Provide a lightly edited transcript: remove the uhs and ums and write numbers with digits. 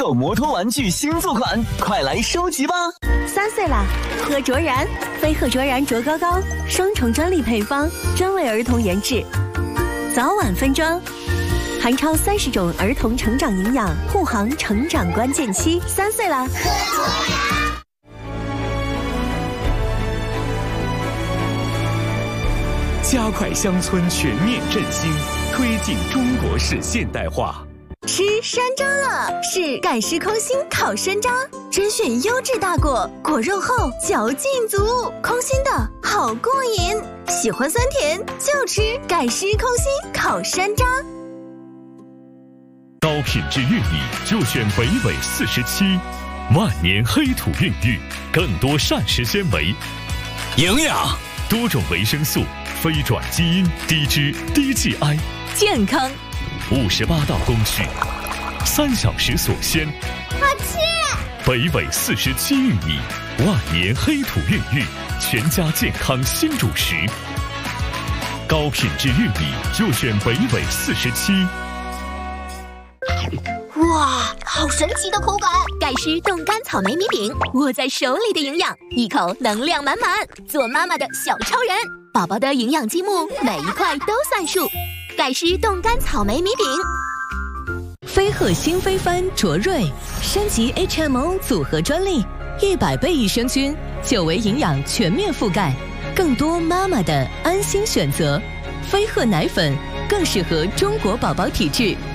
狗摩托玩具新作款，快来收集吧 ！3岁啦，喝卓然，飞鹤卓然卓高高，双重专利配方，专为儿童研制，早晚分装，含超30种儿童成长营养，护航成长关键期。3岁啦，喝卓然。 加快乡村全面振兴，推进中国式现代化。 吃山楂了，是盖诗空心烤山楂，甄选优质大果，果肉厚，嚼劲足，空心的好过瘾。喜欢酸甜就吃盖诗空心烤山楂。 高品质玉米就选北纬47，万年黑土孕育，更多膳食纤维、 营养、 多种维生素。非转基因，低脂低 GI， 健康 ，58道工序，3小时锁鲜。 好吃！ 北纬47玉米，万年黑土孕育，全家健康新主食。高品质玉米就选北纬47。 哇，好神奇的口感！盖诗冻干草莓米饼，握在手里的营养，一口能量满满，做妈妈的小超人。宝宝的营养积木，每一块都算数。盖诗冻干草莓米饼。飞鹤新飞帆卓瑞升级 HMO 组合专利，100倍益生菌，9维营养全面覆盖，更多妈妈的安心选择。飞鹤奶粉更适合中国宝宝体质。